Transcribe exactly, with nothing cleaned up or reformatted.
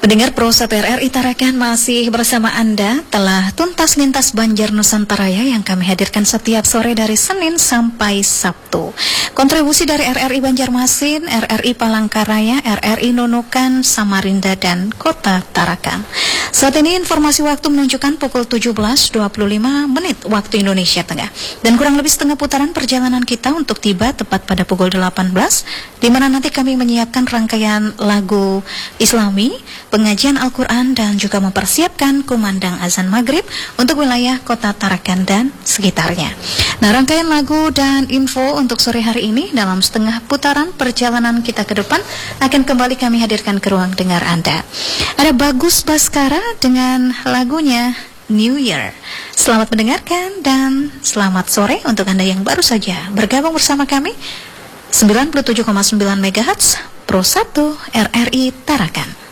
Pendengar Prosa R R I Tarakan masih bersama Anda. Telah tuntas lintas Banjar Nusantara yang kami hadirkan setiap sore dari Senin sampai Sabtu. Kontribusi dari R R I Banjarmasin, R R I Palangkaraya, R R I Nunukan, Samarinda, dan Kota Tarakan. Saat ini informasi waktu menunjukkan pukul tujuh belas dua puluh lima menit waktu Indonesia Tengah. Dan kurang lebih setengah putaran perjalanan kita untuk tiba tepat pada pukul delapan belas, di mana nanti kami menyiapkan rangkaian lagu Islami, pengajian Al-Quran, dan juga mempersiapkan kumandang azan maghrib untuk wilayah Kota Tarakan dan sekitarnya. Nah, rangkaian lagu dan info untuk sore hari ini dalam setengah putaran perjalanan kita ke depan akan kembali kami hadirkan ke ruang dengar Anda. Ada Bagus Baskara dengan lagunya New Year. Selamat mendengarkan dan selamat sore untuk Anda yang baru saja bergabung bersama kami. Sembilan puluh tujuh koma sembilan megahertz Pro satu R R I Tarakan.